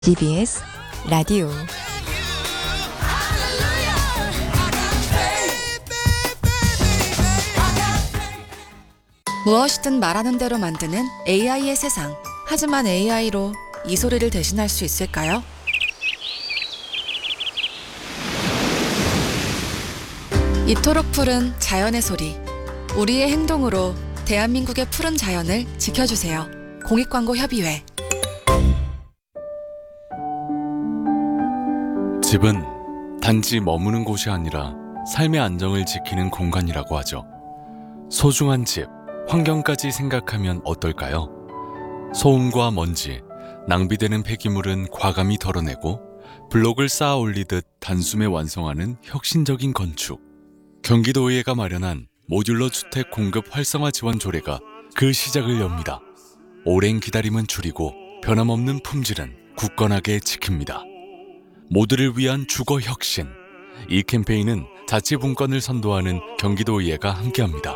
TBS 라디오 무엇이든 말하는 대로 만드는 AI의 세상. 하지만 AI로 이 소리를 대신할 수 있을까요? 이토록 푸른 자연의 소리. 우리의 행동으로 대한민국의 푸른 자연을 지켜주세요. 공익광고협의회. 집은 단지 머무는 곳이 아니라 삶의 안정을 지키는 공간이라고 하죠. 소중한 집, 환경까지 생각하면 어떨까요? 소음과 먼지, 낭비되는 폐기물은 과감히 덜어내고 블록을 쌓아 올리듯 단숨에 완성하는 혁신적인 건축. 경기도의회가 마련한 모듈러 주택 공급 활성화 지원 조례가 그 시작을 엽니다. 오랜 기다림은 줄이고 변함없는 품질은 굳건하게 지킵니다. 모두를 위한 주거 혁신. 이 캠페인은 자치분권을 선도하는 경기도의회가 함께합니다.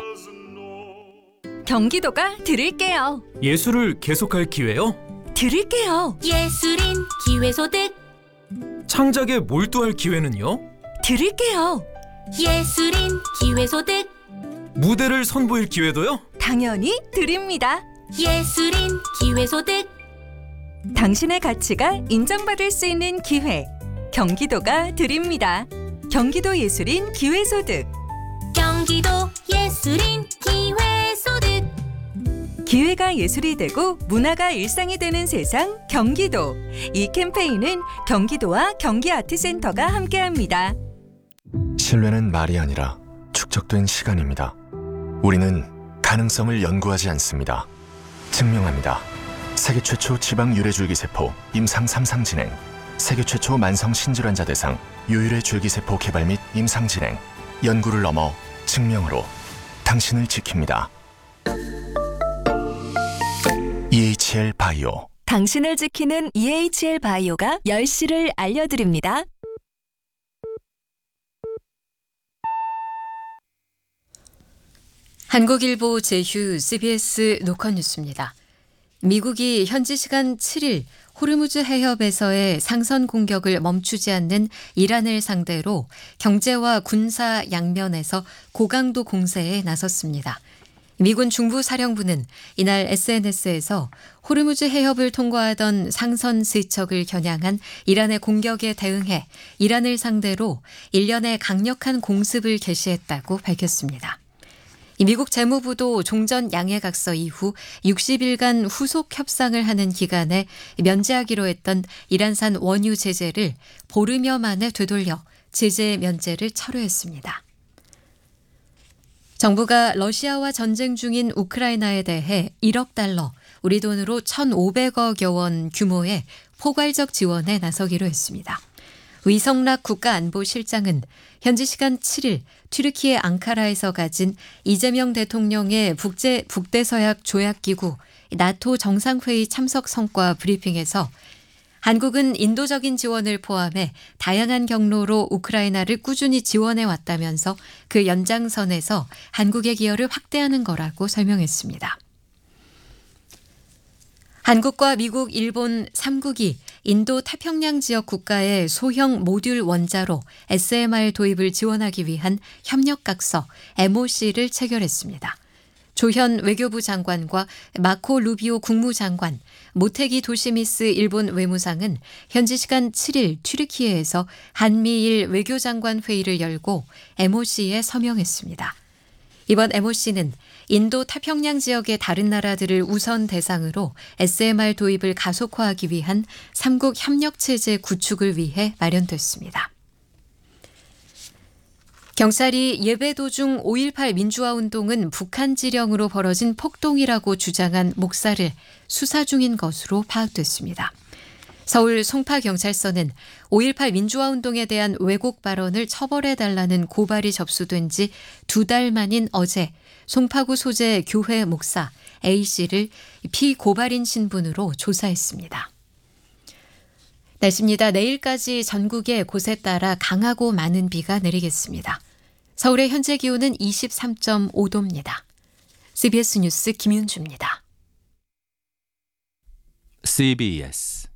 경기도가 드릴게요. 예술을 계속할 기회요? 드릴게요. 예술인 기회소득 창작에 몰두할 기회는요? 드릴게요. 예술인 기회소득 무대를 선보일 기회도요? 당연히 드립니다. 예술인 기회소득 당신의 가치가 인정받을 수 있는 기회. 경기도가 드립니다. 경기도 예술인 기회소득. 경기도 예술인 기회소득 기회가 예술이 되고 문화가 일상이 되는 세상 경기도. 이 캠페인은 경기도와 경기아트센터가 함께합니다. 신뢰는 말이 아니라 축적된 시간입니다. 우리는 가능성을 연구하지 않습니다. 증명합니다. 세계 최초 지방 유래줄기세포 임상 3상 진행, 세계 최초 만성 신질환자 대상 유일의 줄기세포 개발 및 임상 진행, 연구를 넘어 증명으로 당신을 지킵니다. EHL 바이오. 당신을 지키는 EHL 바이오가 10시를 알려드립니다. 한국일보 제휴 CBS 노컷뉴스입니다. 미국이 현지 시간 7일 호르무즈 해협에서의 상선 공격을 멈추지 않는 이란을 상대로 경제와 군사 양면에서 고강도 공세에 나섰습니다. 미군 중부사령부는 이날 SNS에서 호르무즈 해협을 통과하던 상선 세척을 겨냥한 이란의 공격에 대응해 이란을 상대로 일련의 강력한 공습을 개시했다고 밝혔습니다. 미국 재무부도 종전 양해각서 이후 60일간 후속 협상을 하는 기간에 면제하기로 했던 이란산 원유 제재를 보름여 만에 되돌려 제재 면제를 철회했습니다. 정부가 러시아와 전쟁 중인 우크라이나에 대해 1억 달러, 우리 돈으로 1,500억여 원 규모의 포괄적 지원에 나서기로 했습니다. 위성락 국가안보실장은 현지 시간 7일 튀르키예 앙카라에서 가진 이재명 대통령의 북대서약 조약기구 나토 정상회의 참석 성과 브리핑에서 한국은 인도적인 지원을 포함해 다양한 경로로 우크라이나를 꾸준히 지원해 왔다면서 그 연장선에서 한국의 기여를 확대하는 거라고 설명했습니다. 한국과 미국, 일본 3국이 인도 태평양 지역 국가의 소형 모듈 원자로 SMR 도입을 지원하기 위한 협력각서 MOC를 체결했습니다. 조현 외교부 장관과 마코 루비오 국무장관, 모테기 도시미스 일본 외무상은 현지 시간 7일 튀르키예에서 한미일 외교장관 회의를 열고 MOC에 서명했습니다. 이번 MOC는 인도 태평양 지역의 다른 나라들을 우선 대상으로 SMR 도입을 가속화하기 위한 3국 협력체제 구축을 위해 마련됐습니다. 경찰이 예배 도중 5.18 민주화 운동은 북한 지령으로 벌어진 폭동이라고 주장한 목사를 수사 중인 것으로 파악됐습니다. 서울 송파경찰서는 5.18 민주화 운동에 대한 왜곡 발언을 처벌해달라는 고발이 접수된 지 2달 만인 어제 송파구 소재 교회 목사 A씨를 피고발인 신분으로 조사했습니다. 날씨입니다. 내일까지 전국에 곳에 따라 강하고 많은 비가 내리겠습니다. 서울의 현재 기온은 23.5도입니다. CBS 뉴스 김윤주입니다. CBS